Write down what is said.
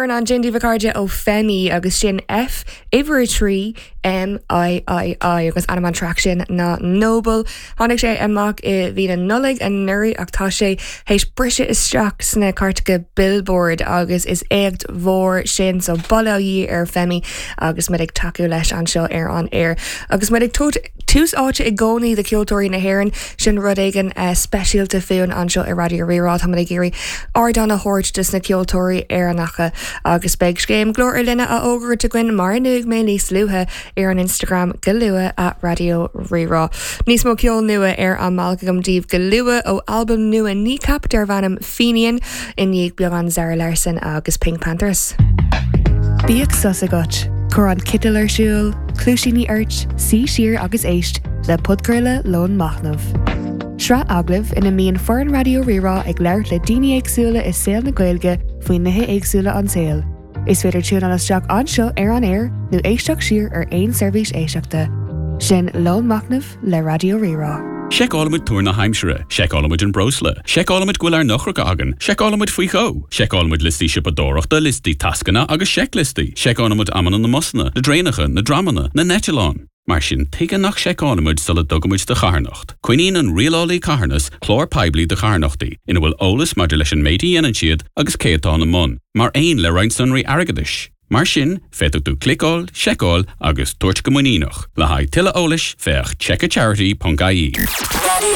Aran an Jindy Vicardia ó Femi agus sin F Ivory Tree MIII agus Anaman Traction na Noble. Honnig sé amach I bhí an nullig an nuri ach tá sé héis brise isteach sna cartacha billboard agus is éacht mhór sin so bolaí Femi agus muid ag taú leis an seo an air. Agus muid ag tús áte I gcónaí de ceoltóirí na hÉireann sin rud éigen speisialta fiún an seo I Radio Rirá tá muid ag géirí ardan a hort dus na ceoltóirí nacha agus beag scéim glór linne a ógur te gin mar nuig mé níos luthe an Instagram galua at Radio Rirá. Níos mó ceol nua an malgam díobh galua ó album nua Kneecap der vanam Fenian in níag beag an Zara Larsson agus Pink Panthers. Bíag susagat, chur an Kittle siúil, clúisíní airt, sí siar agus éist le pudgurla lón machnamh. Sra aglah ina míon foreign Radio Rirá ag leirt le daoine éagsúla is saoil na Gaeilge faoin nithe éagsúla an saoil. Is féidir tún an isteach anseo an air nó éisteach siar ein servís éisteachta. Sin lón machnamh le Radio Rirá. Check allamid túr na heimsere, check allamid an brosle, check allamid gwyl ar nachrach agan, check allamid fwy cho, check allamid listi sipadorachta, listi tascana agus check listi, check allamid amanan na mosna, na drainacha, na dramana, na netchalán. Mar sin tegan nach check allamid sal a dogamid de charnacht. Queenín an rialálí carnas, chlór paibli de charnachti, ina bhfuil ólas mar de leis an méidi an siad agus céatán na mon, mar ein le reinstanrí aragadish. Mar sin, féach tú clicáil, checkáil agus tuairt go muínoch. Le haid tilla ólis feach checkacharity.ie.